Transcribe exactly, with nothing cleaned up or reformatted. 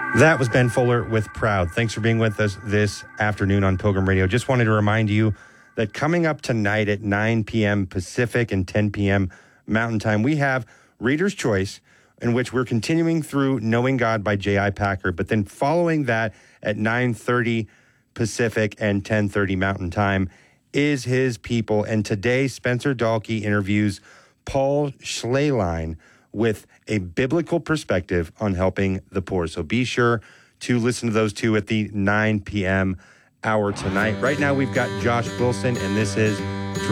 That was Ben Fuller with Proud. Thanks for being with us this afternoon on Pilgrim Radio. Just wanted to remind you that coming up tonight at nine p.m. Pacific and ten p.m. Mountain Time, we have Reader's Choice, in which we're continuing through Knowing God by J I. Packer. But then following that at nine thirty Pacific and ten thirty Mountain Time is His People. And today, Spencer Dahlke interviews Paul Schleyline with a biblical perspective on helping the poor. So be sure to listen to those two at the nine p.m. hour tonight. Right now, we've got Josh Wilson, and this is